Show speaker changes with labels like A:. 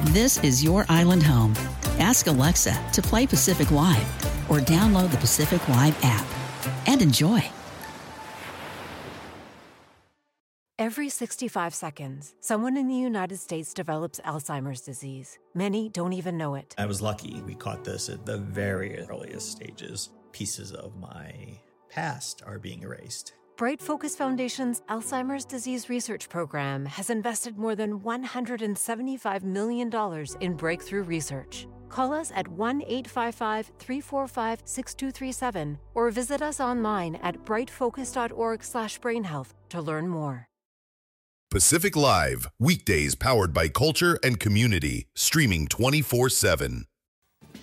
A: This is your island home. Ask Alexa to play Pacific Live or download the Pacific Live app and enjoy.
B: Every 65 seconds, someone in the United States develops Alzheimer's disease. Many don't even know it.
C: I was lucky. We caught this at the very earliest stages. Pieces of my past are being erased.
B: Bright Focus Foundation's Alzheimer's Disease Research Program has invested more than $175 million in breakthrough research. Call us at 1-855-345-6237 or visit us online at brightfocus.org/brainhealth to learn more.
D: Pacific Live, weekdays powered by culture and community, streaming 24/7.